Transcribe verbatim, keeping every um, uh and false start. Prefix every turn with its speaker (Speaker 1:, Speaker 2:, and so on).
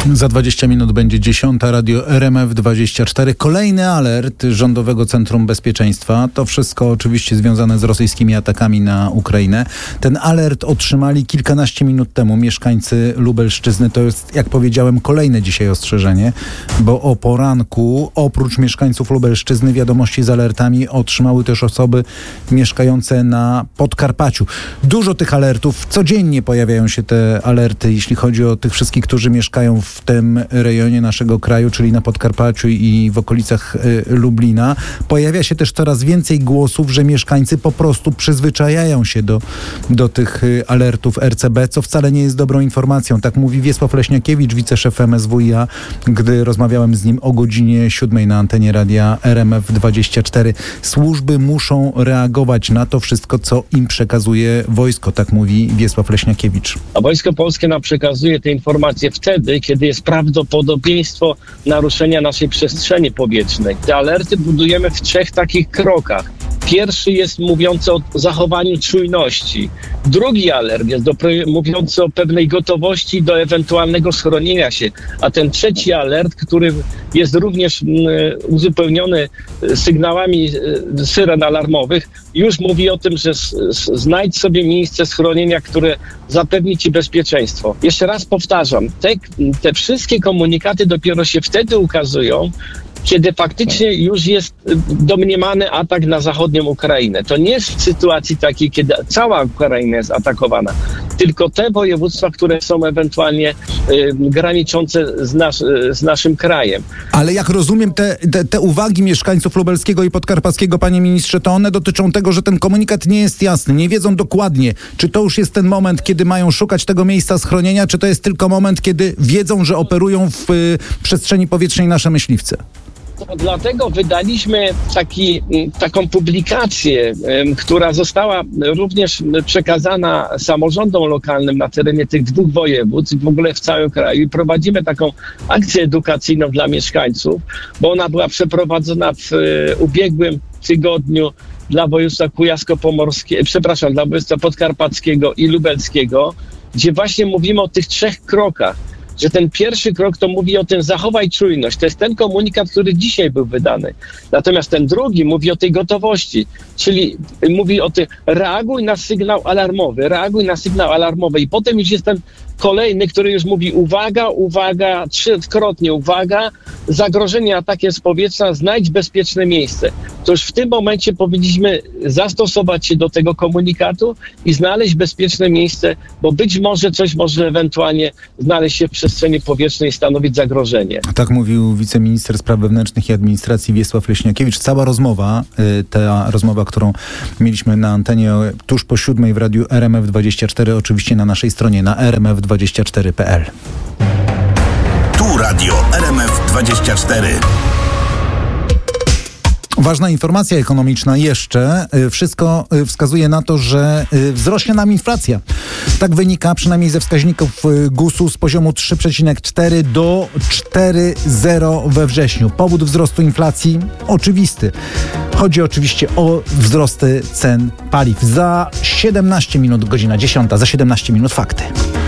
Speaker 1: Za dwadzieścia minut będzie dziesiąta, radio R M F dwadzieścia cztery. Kolejny alert Rządowego Centrum Bezpieczeństwa. To wszystko oczywiście związane z rosyjskimi atakami na Ukrainę. Ten alert otrzymali kilkanaście minut temu mieszkańcy Lubelszczyzny. To jest, jak powiedziałem, kolejne dzisiaj ostrzeżenie, bo o poranku oprócz mieszkańców Lubelszczyzny wiadomości z alertami otrzymały też osoby mieszkające na Podkarpaciu. Dużo tych alertów. Codziennie pojawiają się te alerty, jeśli chodzi o tych wszystkich, którzy mieszkają w tym rejonie naszego kraju, czyli na Podkarpaciu i w okolicach y, Lublina. Pojawia się też coraz więcej głosów, że mieszkańcy po prostu przyzwyczajają się do, do tych y, alertów R C B, co wcale nie jest dobrą informacją. Tak mówi Wiesław Leśniakiewicz, wiceszef M S W i A, gdy rozmawiałem z nim o godzinie siódmej na antenie radia R M F dwadzieścia cztery. Służby muszą reagować na to wszystko, co im przekazuje wojsko, tak mówi Wiesław Leśniakiewicz.
Speaker 2: A Wojsko Polskie nam przekazuje te informacje wtedy, kiedy jest prawdopodobieństwo naruszenia naszej przestrzeni powietrznej. Te alerty budujemy w trzech takich krokach. Pierwszy jest mówiący o zachowaniu czujności. Drugi alert jest do, mówiący o pewnej gotowości do ewentualnego schronienia się. A ten trzeci alert, który jest również m, uzupełniony sygnałami syren alarmowych, już mówi o tym, że s, s, znajdź sobie miejsce schronienia, które zapewni ci bezpieczeństwo. Jeszcze raz powtarzam, te, te wszystkie komunikaty dopiero się wtedy ukazują, kiedy faktycznie już jest domniemany atak na zachodnią Ukrainę. To nie jest w sytuacji takiej, kiedy cała Ukraina jest atakowana, tylko te województwa, które są ewentualnie y, graniczące z, nas, y, z naszym krajem.
Speaker 1: Ale jak rozumiem, te, te, te uwagi mieszkańców lubelskiego i podkarpackiego, panie ministrze, to one dotyczą tego, że ten komunikat nie jest jasny. Nie wiedzą dokładnie, czy to już jest ten moment, kiedy mają szukać tego miejsca schronienia, czy to jest tylko moment, kiedy wiedzą, że operują w y, przestrzeni powietrznej nasze myśliwce.
Speaker 2: To dlatego wydaliśmy taki, taką publikację, która została również przekazana samorządom lokalnym na terenie tych dwóch województw i w ogóle w całym kraju. I prowadzimy taką akcję edukacyjną dla mieszkańców, bo ona była przeprowadzona w ubiegłym tygodniu dla województwa kujawsko-pomorskiego, przepraszam, dla województwa podkarpackiego i lubelskiego, gdzie właśnie mówimy o tych trzech krokach. Że ten pierwszy krok to mówi o tym zachowaj czujność. To jest ten komunikat, który dzisiaj był wydany. Natomiast ten drugi mówi o tej gotowości, czyli mówi o tym reaguj na sygnał alarmowy, reaguj na sygnał alarmowy i potem już jest ten kolejny, który już mówi uwaga, uwaga, trzykrotnie uwaga, zagrożenie atakiem z powietrza, znajdź bezpieczne miejsce. To już w tym momencie powinniśmy zastosować się do tego komunikatu i znaleźć bezpieczne miejsce, bo być może coś może ewentualnie znaleźć się w przestrzeni powietrznej i stanowić zagrożenie.
Speaker 1: Tak mówił wiceminister spraw wewnętrznych i administracji Wiesław Leśniakiewicz. Cała rozmowa, ta rozmowa, którą mieliśmy na antenie tuż po siódmej w radiu R M F dwadzieścia cztery, oczywiście na naszej stronie na r m f dwadzieścia cztery kropka p l.
Speaker 3: Tu radio R M F dwadzieścia cztery.
Speaker 1: Ważna informacja ekonomiczna jeszcze. Wszystko wskazuje na to, że wzrośnie nam inflacja. Tak wynika przynajmniej ze wskaźników G U S-u z poziomu trzy przecinek cztery do cztery przecinek zero we wrześniu. Powód wzrostu inflacji oczywisty. Chodzi oczywiście o wzrosty cen paliw. Za siedemnaście minut, godzina dziesiąta, za siedemnaście minut fakty.